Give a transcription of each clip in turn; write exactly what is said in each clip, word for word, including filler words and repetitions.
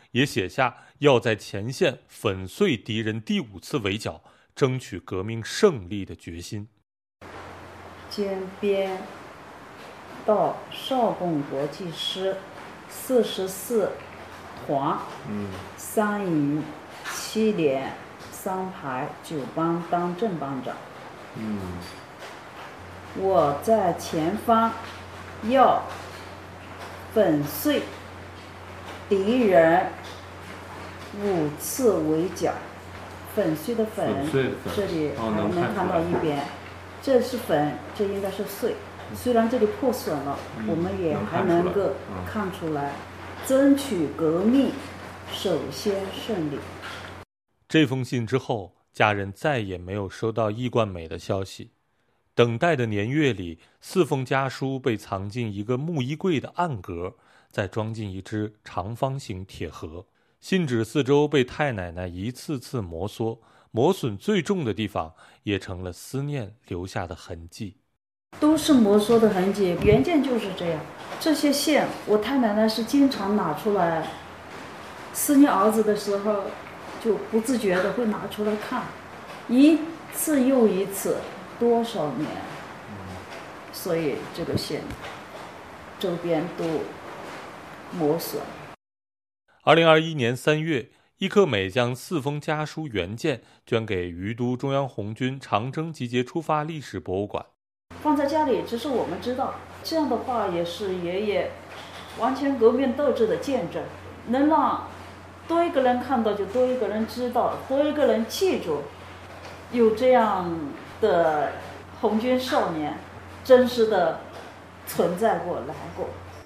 也写下要在前线粉碎敌人第五次围剿，争取革命胜利的决心。 兼编到少共国际师四十四团，嗯，三营七连三排九班当正班长。嗯，我在前方要粉碎敌人五次围剿。粉碎的粉， 粉这里还能看到一边， 哦、 这是粉，这应该是碎。虽然这里破损了，嗯、我们也还能够看出来，嗯、争取革命首先胜利。 这封信之后，家人再也没有收到易冠美的消息。等待的年月里，四封家书被藏进一个木衣柜的暗格，再装进一只长方形铁盒。信纸四周被太奶奶一次次摩挲，磨损最重的地方也成了思念留下的痕迹。 都是摩挲的痕迹，原件就是这样。这些线，我太奶奶是经常拿出来，思念儿子的时候，就不自觉的会拿出来看，一次又一次，多少年。所以这个线周边都磨损。 二零二一年三月，易克美将四封家书原件捐给于都中央红军长征集结出发历史博物馆。 放在家里，只是我们知道，这样的话也是爷爷完全革命斗志的见证，能让多一个人看到，就多一个人知道，多一个人记住，有这样的红军少年真实的存在过来过。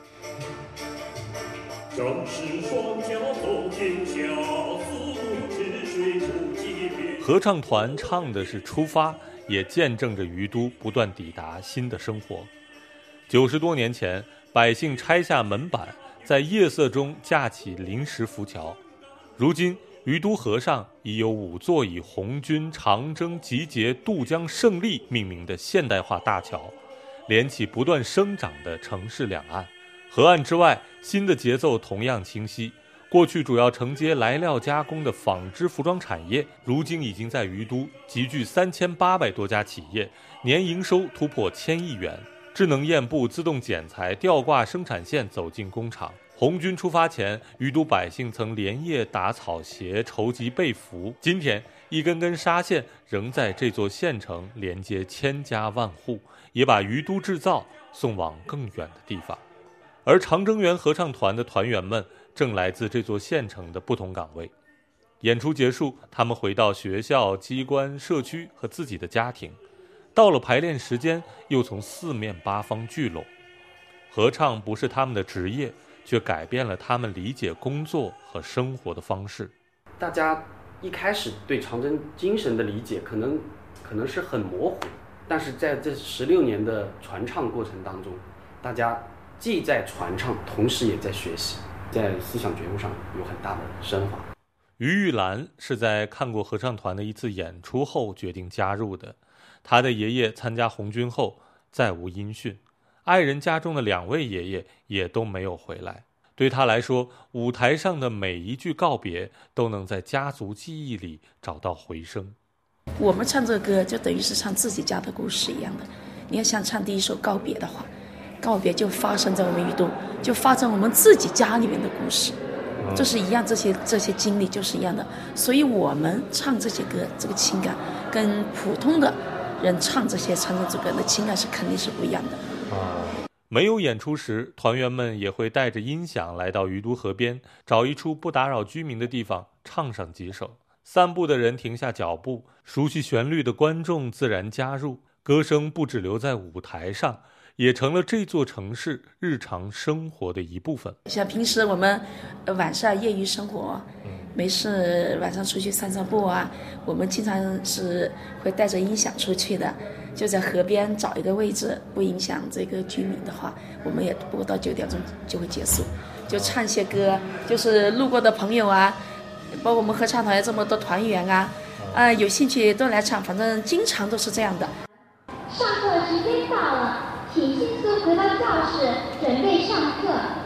正是双脚走天下，四顾治水不疾病。 合唱团唱的是出发，也见证着于都不断抵达新的生活。九十多年前，百姓拆下门板，在夜色中架起临时浮桥。如今，于都河上已有五座以红军长征集结渡江胜利命名的现代化大桥，连起不断生长的城市两岸。河岸之外，新的节奏同样清晰。过去主要承接来料加工的纺织服装产业，如今已经在于都集聚三千八百多家企业，年营收突破千亿元。智能验布、自动剪裁、吊挂生产线走进工厂。红军出发前，于都百姓曾连夜打草鞋、筹集被服。今天，一根根纱线仍在这座县城连接千家万户，也把于都制造送往更远的地方。而长征园合唱团的团员们正来自这座县城的不同岗位。演出结束，他们回到学校、机关、社区和自己的家庭。到了排练时间，又从四面八方聚拢。合唱不是他们的职业，却改变了他们理解工作和生活的方式。 大家一开始对长征精神的理解可能可能是很模糊，但是在这十六年的传唱过程当中，大家既在传唱，同时也在学习，在思想觉悟上有很大的升华。 于玉兰是在看过合唱团的一次演出后决定加入的。他的爷爷参加红军后再无音讯，爱人家中的两位爷爷也都没有回来。对他来说，舞台上的每一句告别都能在家族记忆里找到回声。 我们唱这个歌就等于是唱自己家的故事一样的。你要想唱第一首告别的话，告别就发生在我们于都，就发生我们自己家里面的故事，这是一样，这些这些经历就是一样的。所以我们唱这些歌，这个情感跟普通的人唱这些唱这个的情感是肯定是不一样的。 没有演出时，团员们也会带着音响来到于都河边，找一处不打扰居民的地方唱上几首。散步的人停下脚步，熟悉旋律的观众自然加入。歌声不只留在舞台上，也成了这座城市日常生活的一部分。 像平时我们晚上业余生活，没事晚上出去散散步啊，我们经常是会带着音响出去的，就在河边找一个位置，不影响这个居民的话，我们也不过到九点钟就会结束，就唱一些歌，就是路过的朋友啊，包括我们合唱团这么多团员啊，啊、呃、有兴趣都来唱，反正经常都是这样的。 上课时间到了，请迅速回到教室，准备上课。